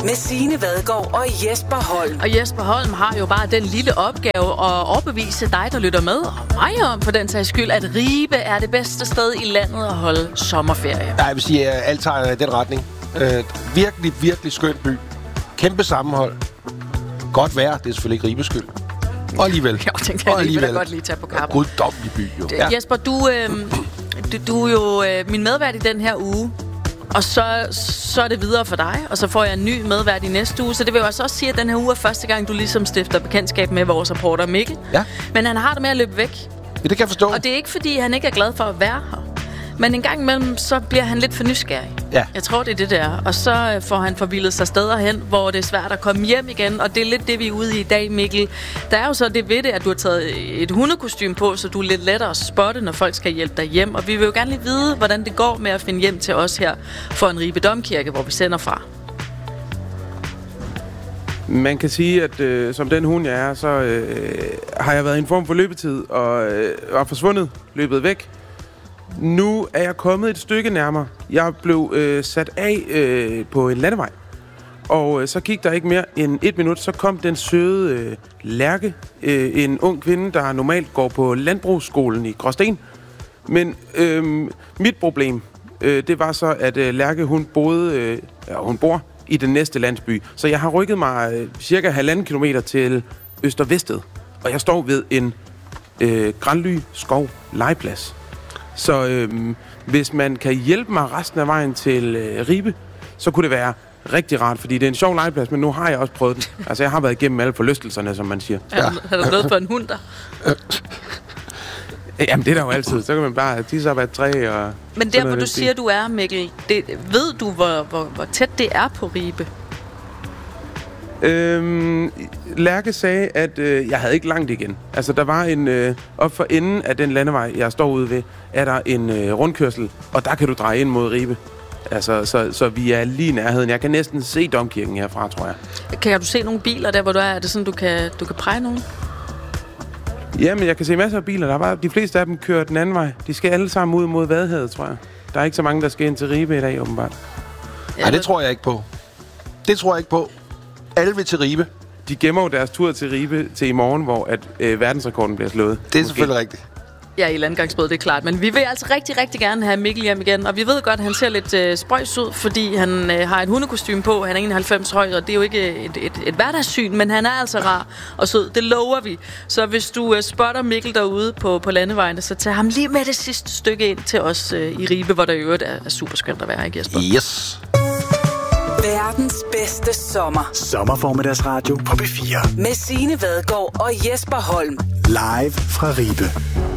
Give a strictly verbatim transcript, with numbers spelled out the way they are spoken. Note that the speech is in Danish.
med Signe Vadgaard og Jesper Holm. Og Jesper Holm har jo bare den lille opgave at overbevise dig, der lytter med, og mig om for den sags skyld, at Ribe er det bedste sted i landet at holde sommerferie. Nej, jeg vil sige, at alt tager i den retning. Øh, virkelig, virkelig skøn by. Kæmpe sammenhold. Godt vejr, det er selvfølgelig ikke Ribes skyld. Og alligevel. Jeg tænkte, at jeg vil godt lige tage på kappen. Guddommelig by, jo. Ja. Jesper, du, øh, du, du er jo øh, min medvært i den her uge. Og så, så er det videre for dig, og så får jeg en ny medvært i næste uge. Så det vil jo altså også sige, at den her uge er første gang, du ligesom stifter bekendtskab med vores reporter Mikkel. Ja. Men han har det med at løbe væk. Ja, det kan jeg forstå. Og det er ikke, fordi han ikke er glad for at være her. Men en gang imellem, så bliver han lidt for nysgerrig. Ja. Jeg tror, det er det der. Og så får han forvildet sig steder hen, hvor det er svært at komme hjem igen. Og det er lidt det, vi er ude i i dag, Mikkel. Der er jo så det ved det, at du har taget et hundekostyme på, så du er lidt lettere at spotte, når folk skal hjælpe dig hjem. Og vi vil jo gerne lige vide, hvordan det går med at finde hjem til os her for en Ribe Domkirke, hvor vi sender fra. Man kan sige, at øh, som den hund jeg er, så øh, har jeg været i en form for løbetid og øh, er forsvundet, løbet væk. Nu er jeg kommet et stykke nærmere. Jeg blev øh, sat af øh, på en landevej, og øh, så gik der ikke mere end et minut, så kom den søde øh, Lærke, øh, en ung kvinde, der normalt går på landbrugsskolen i Gråsten. Men øh, mit problem, øh, det var så, at øh, Lærke, hun boede, øh, ja, hun bor i den næste landsby. Så jeg har rykket mig øh, cirka halvanden kilometer til Øster-Vested, og jeg står ved en øh, Granly Skov legeplads. Så øhm, hvis man kan hjælpe mig resten af vejen til øh, Ribe, så kunne det være rigtig rart, fordi det er en sjov legeplads, men nu har jeg også prøvet den. Altså, jeg har været igennem alle forlystelserne, som man siger. Ja. Har du noget for en hund der? Jamen, det er der jo altid. Så kan man bare tisse op af et træ og... Men der, hvor du siger, du er, Mikkel, det, ved du, hvor, hvor, hvor tæt det er på Ribe? Øhm, Lærke sagde, at øh, jeg havde ikke langt igen. Altså, der var en... Øh, op for enden af den landevej, jeg står ude ved, er der en øh, rundkørsel, og der kan du dreje ind mod Ribe. Altså, så, så vi er lige i nærheden. Jeg kan næsten se Domkirken herfra, tror jeg. Kan du se nogle biler der, hvor du er? Er det sådan, du kan, du kan præge nogen? Jamen, jeg kan se masser af biler. Der er bare, de fleste af dem kører den anden vej. De skal alle sammen ud mod Vadehavet, tror jeg. Der er ikke så mange, der skal ind til Ribe i dag, åbenbart. Nej, det tror jeg ikke på. Det tror jeg ikke på. Alle vil til Ribe. De gemmer jo deres tur til Ribe til i morgen, hvor at, øh, verdensrekorden bliver slået. Det er Måske. selvfølgelig rigtigt. Ja, i landgangsbåd, det er klart. Men vi vil altså rigtig, rigtig gerne have Mikkel hjem igen. Og vi ved godt, at han ser lidt øh, spøjs ud, fordi han øh, har et hundekostyme på. Han er enoghalvfems høj, og det er jo ikke et, et, et hverdagssyn, men han er altså rar og sød. Det lover vi. Så hvis du øh, spotter Mikkel derude på, på landevejene, så tag ham lige med det sidste stykke ind til os øh, i Ribe, hvor der i øvrigt er, er super skønt at være, ikke Jesper? Yes. Verdens bedste sommer. Sommerformiddagsradio på B fire. Med Signe Vadgaard og Jesper Holm. Live fra Ribe.